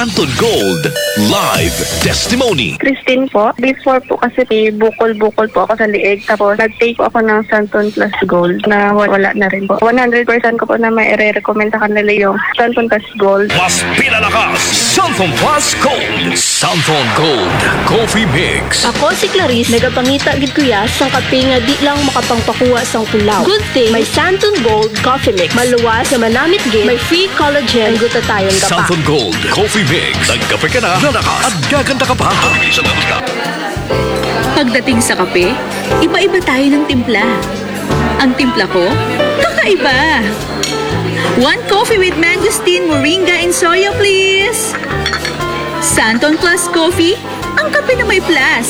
Santon Gold Live Testimony. Christine po. Before po kasi may bukol-bukol po ako sa liig. Tapos nag-take po ako ng Santon Plus Gold na wala na rin po. 100% ko po na may i-recommend sa kanila yung Santon Plus Gold. Mas pinalakas, Santon Plus Gold. Santon Gold Coffee Mix. Ako si Clarice, nagapangita gid kuya sang kape nga di lang makapangpakuha sang kulaw. Good thing, may Santon Gold Coffee Mix. Maluwas na manamit gid, may free collagen, ang gutatayon ka pa. Santon Gold Coffee Mix. Nagkape ka na, lalakas at gaganda ka pa. Pagdating sa kape, iba-iba tayo ng timpla. Ang timpla ko, kakaiba. 1 coffee with mangosteen, moringa, and soya, please. Santon Plus Coffee, ang kape na may plus.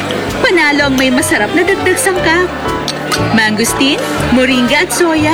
Panalo ang may masarap na dagdag sangkap. Mangosteen, moringa at soya.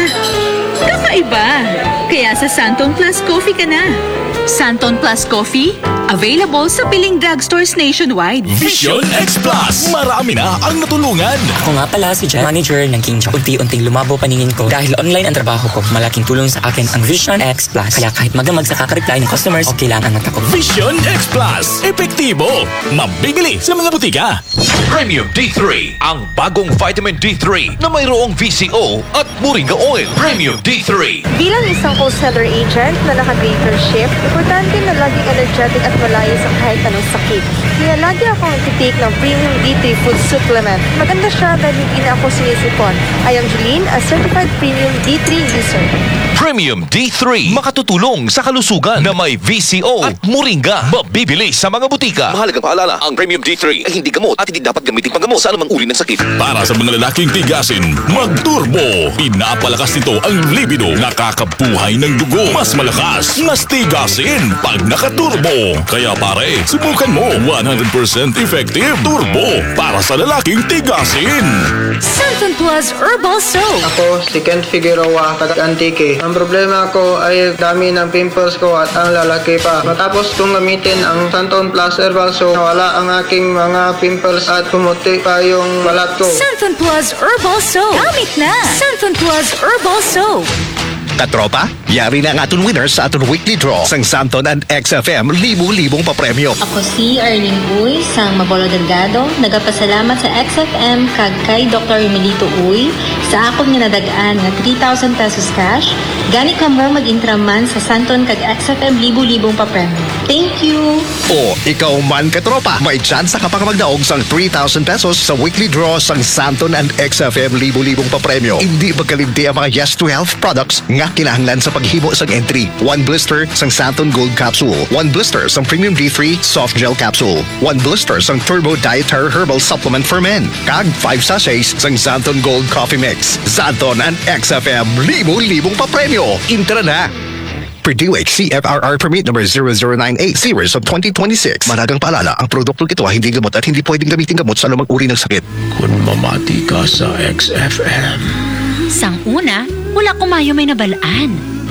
Kakaiba. Kaya sa Santon Plus Coffee ka na. Santon Plus Coffee, available sa piling drugstores nationwide. Vision X Plus. Marami na ang natulungan. Ako nga pala si Jet, manager ng King Chong. Unti-unting lumabo paningin ko. Dahil online ang trabaho ko, malaking tulong sa akin ang Vision X Plus. Kaya kahit magamag sa kakareply ng customers, okay lang ang mata ko. Vision X Plus. Epektibo. Mabibili sa mga butika. Premium D3. Ang bagong vitamin D3 na mayroong VCO at Moringa Oil. Premium D3. Bilang isang wholesaler agent na naka-greater shift, importante na laging energetic at malayo sa kahit anong sakit. Kaya lagi akong nagtitake ng Premium D3 Food Supplement. Maganda siya dahil hindi na ako sinisipon. I am Julene, a certified Premium D3 user. Premium D3. Makatutulong sa kalusugan na may VCO at Moringa. Mabibili sa mga butika. Mahalagang paalala, ang Premium D3 ay hindi gamot at hindi dapat gamitin panggamot sa anumang uri ng sakit. Para sa mga lalaking tigasin, mag-turbo. Pinapalakas nito ang libido. Nakakabuhay ng dugo. Mas malakas, mas tigasin pag nakaturbo. Kaya pare, subukan mo. 100% effective turbo para sa lalaking tigasin. Santon Plus Herbal Soap. Ako si Kent Figueroa, taga-Antique. Ang problema ko ay dami ng pimples ko at ang lalaki pa. Matapos kong gamitin ang Santon Plus Herbal Soap, nawala ang aking mga pimples at pumuti pa yung balat ko. Santon Plus Herbal Soap. Gamit na. Santon Plus Herbal Soap. Katropa, yari na ang aton winners sa aton weekly draw sang Santon and XFM libu-libong papremyo. Ako si Arlene Uy, sang Mabolo Delgado. Nagapasalamat sa XFM kag kay Dr. Emilito Uy sa akong ginadagaan nga 3,000 pesos cash. Gani ka mo mag-intraman sa Santon kag XFM libu-libong papremyo. Thank you! O, ikaw man katropa, may tsansa ka pang magdaog sang 3,000 pesos sa weekly draw sang Santon and XFM libu-libong papremyo. Hindi magkalimti ang mga Yes to Health products nga kinahanglan sa paghimo sang entry. 1 blister sang Santon Gold Capsule, 1 blister sang Premium D3 Soft Gel Capsule, 1 blister sang Turbo Dietary Herbal Supplement for Men, kag 5 sachets sang Santon Gold Coffee Mix. Santon and XFM libu-libong papremyo. Intra na! Purdue CFRR Permit number 0098 series of 2026. Managang paalala, ang produktong ito ay hindi gamot at hindi pwedeng gamitin gamot sa anumang uri ng sakit. Kung mamati ka sa XFM, Sang una, wala kumayo may nabalaan.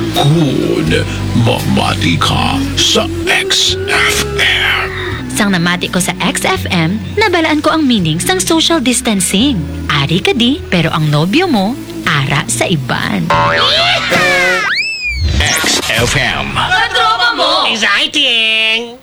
kung mamati ka sa XFM. Sang namati ko sa XFM, nabalaan ko ang meaning sang social distancing. Ari ka di, pero ang nobyo mo, ara sa iban. XFM. Katropa mo! Exciting!